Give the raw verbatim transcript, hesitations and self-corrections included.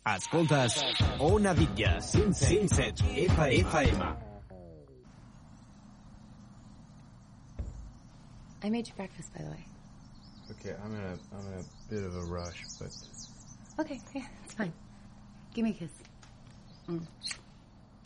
Escoltes Ona Bitlla, cent set F M. I made you breakfast, by the way. Okay, I'm in a I'm in a bit of a rush, but okay, yeah, it's fine. Give me a kiss. Mm.